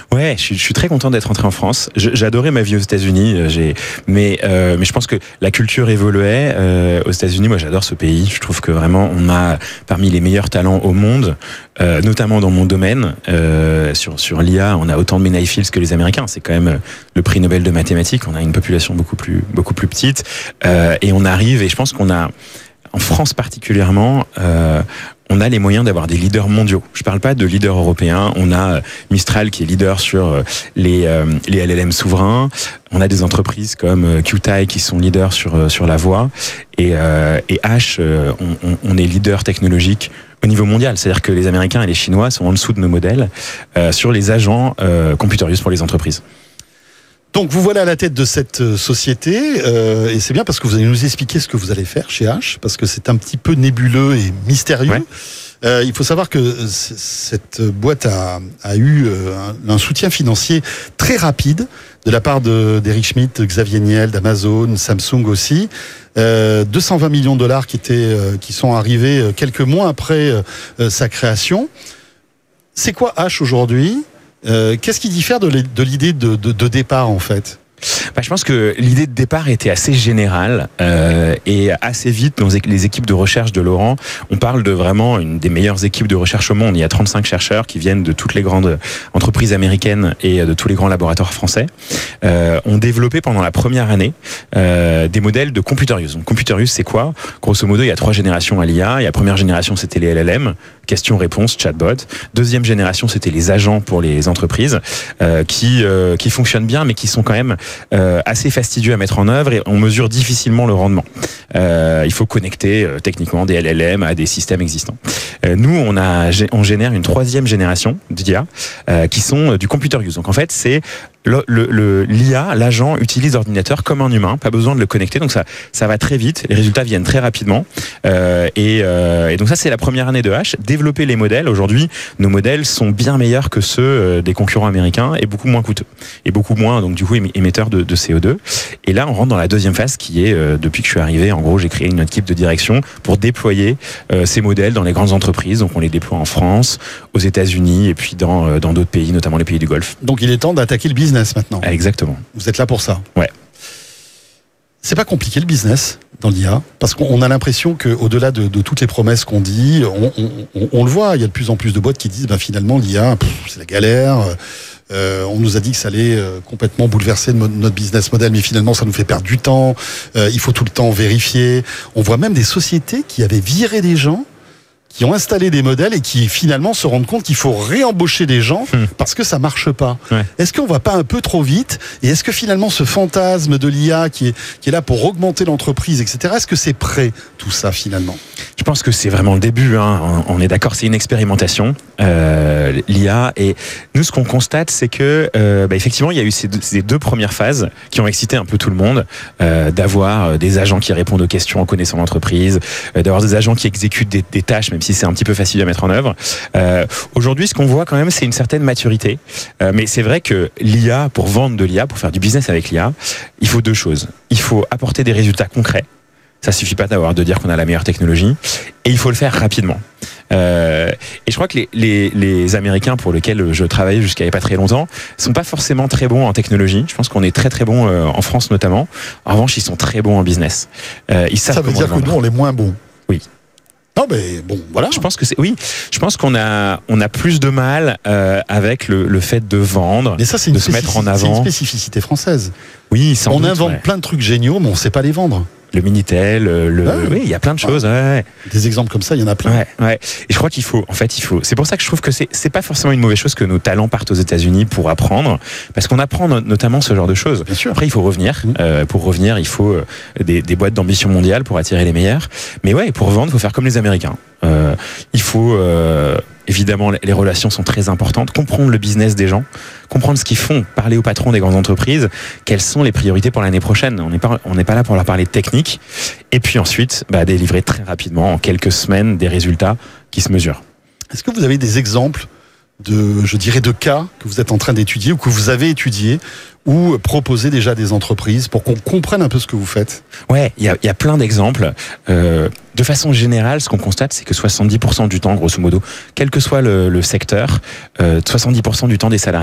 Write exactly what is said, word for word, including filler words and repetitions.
Ouais, je suis, je suis très content d'être rentré en France. Je, j'ai adoré ma vie aux États-Unis, j'ai, mais euh, mais je pense que la culture évoluait euh, aux États-Unis. Moi, j'adore ce pays. Je trouve que vraiment, on a parmi les meilleurs talents au monde, euh, notamment dans mon domaine. Euh, sur sur l'I A, on a autant de Menai Fields que les Américains. C'est quand même le prix Nobel de mathématiques. On a une population beaucoup plus beaucoup plus petite euh, et on arrive. Et je pense qu'on a en France particulièrement. Euh, On a les moyens d'avoir des leaders mondiaux. Je parle pas de leaders européens. On a Mistral qui est leader sur les euh, les L L M souverains. On a des entreprises comme Qtai qui sont leaders sur sur la voix. Et euh, et H, on, on, on est leader technologique au niveau mondial. C'est-à-dire que les Américains et les Chinois sont en dessous de nos modèles euh, sur les agents euh, Computer Use pour les entreprises. Donc vous voilà à la tête de cette société euh, et c'est bien parce que vous allez nous expliquer ce que vous allez faire chez H, parce que c'est un petit peu nébuleux et mystérieux. Ouais. Euh, il faut savoir que c- cette boîte a, a eu un, un soutien financier très rapide de la part de, d'Eric Schmidt, Xavier Niel, d'Amazon, Samsung aussi. Euh, deux cent vingt millions de dollars qui, étaient, euh, qui sont arrivés quelques mois après euh, sa création. C'est quoi H aujourd'hui ? Euh, qu'est-ce qui diffère de, de l'idée de, de, de départ en fait ? Bah, je pense que l'idée de départ était assez générale euh, et assez vite, dans les équipes de recherche de Laurent, on parle de vraiment une des meilleures équipes de recherche au monde. Il y a trente-cinq chercheurs qui viennent de toutes les grandes entreprises américaines et de tous les grands laboratoires français. Euh, ont développé pendant la première année euh, des modèles de computer use. Donc, computer use, c'est quoi ? Grosso modo, il y a trois générations à l'I A. Il y a la première génération, c'était les L L M, questions-réponses, chatbot. Deuxième génération, c'était les agents pour les entreprises euh, qui euh, qui fonctionnent bien, mais qui sont quand même Euh, assez fastidieux à mettre en œuvre et on mesure difficilement le rendement. Euh, il faut connecter euh, techniquement des L L M à des systèmes existants. Euh, nous, on a, on génère une troisième génération d'I A euh, qui sont euh, du computer use. Donc en fait, c'est le, le, le, l'I A, l'agent utilise l'ordinateur comme un humain, pas besoin de le connecter, donc ça, ça va très vite, les résultats viennent très rapidement. Euh, et, euh, et donc ça, c'est la première année de H. Développer les modèles, aujourd'hui, nos modèles sont bien meilleurs que ceux euh, des concurrents américains et beaucoup moins coûteux. Et beaucoup moins, donc du coup, émetteurs de, de C O deux. Et là, on rentre dans la deuxième phase qui est, euh, depuis que je suis arrivé, en gros, j'ai créé une équipe de direction pour déployer euh, ces modèles dans les grandes entreprises. Donc on les déploie en France, aux États-Unis et puis dans, euh, dans d'autres pays, notamment les pays du Golfe. Donc il est temps d'attaquer le business maintenant. Ah, exactement. Vous êtes là pour ça. Ouais. C'est pas compliqué le business dans l'I A, parce qu'on a l'impression qu'au-delà de, de toutes les promesses qu'on dit, on, on, on, on le voit, il y a de plus en plus de boîtes qui disent ben, finalement l'I A, pff, c'est la galère, euh, on nous a dit que ça allait euh, complètement bouleverser notre business model, mais finalement ça nous fait perdre du temps, euh, il faut tout le temps vérifier. On voit même des sociétés qui avaient viré des gens, qui ont installé des modèles et qui finalement se rendent compte qu'il faut réembaucher des gens mmh. parce que ça marche pas. Ouais. Est-ce qu'on va pas un peu trop vite ? Et est-ce que finalement ce fantasme de l'I A qui est, qui est là pour augmenter l'entreprise, et cetera, est-ce que c'est prêt tout ça finalement ? Je pense que c'est vraiment le début, hein. On est d'accord, c'est une expérimentation, euh, l'I A. Et nous, ce qu'on constate, c'est que euh, bah, effectivement, il y a eu ces deux, ces deux premières phases qui ont excité un peu tout le monde, euh, d'avoir des agents qui répondent aux questions en connaissant l'entreprise, euh, d'avoir des agents qui exécutent des, des tâches, même si c'est un petit peu facile à mettre en œuvre. Euh, aujourd'hui, ce qu'on voit quand même, c'est une certaine maturité. Euh, mais c'est vrai que l'I A, pour vendre de l'I A, pour faire du business avec l'I A, il faut deux choses. Il faut apporter des résultats concrets. Ça suffit pas d'avoir de dire qu'on a la meilleure technologie, et il faut le faire rapidement. Euh, et je crois que les, les, les Américains pour lesquels je travaillais jusqu'à il y a pas très longtemps sont pas forcément très bons en technologie. Je pense qu'on est très très bons euh, en France notamment. En revanche, ils sont très bons en business. Euh, ils savent Ça veut dire que nous on est moins bons. Oui. Non mais bon, voilà. Je pense que c'est oui. Je pense qu'on a on a plus de mal euh, avec le, le fait de vendre, mais ça, c'est une de se mettre en avant. C'est une spécificité française. Oui, sans on doute, invente ouais. plein de trucs géniaux, mais on sait pas les vendre. Le Minitel, le, ouais. oui, il y a plein de choses. Ouais. Ouais. Des exemples comme ça, il y en a plein. Ouais, ouais. Et je crois qu'il faut, en fait, il faut. C'est pour ça que je trouve que c'est, c'est pas forcément une mauvaise chose que nos talents partent aux États-Unis pour apprendre, parce qu'on apprend no- notamment ce genre de choses. Bien sûr. Après, il faut revenir. Mmh. Euh, pour revenir, il faut des, des boîtes d'ambition mondiale pour attirer les meilleurs. Mais ouais, pour vendre, il faut faire comme les Américains. Euh, il faut euh, évidemment, les relations sont très importantes. Comprendre le business des gens, comprendre ce qu'ils font, parler aux patrons des grandes entreprises, quelles sont les priorités pour l'année prochaine. On n'est pas, on n'est pas là pour leur parler de technique. Et puis ensuite, bah, délivrer très rapidement, en quelques semaines, des résultats qui se mesurent. Est-ce que vous avez des exemples de, je dirais, de cas que vous êtes en train d'étudier ou que vous avez étudiés ou proposer déjà des entreprises pour qu'on comprenne un peu ce que vous faites? Ouais, il y a, y a plein d'exemples. Euh, de façon générale, ce qu'on constate, c'est que soixante-dix pour cent du temps, grosso modo, quel que soit le, le secteur, euh, soixante-dix pour cent du temps des salariés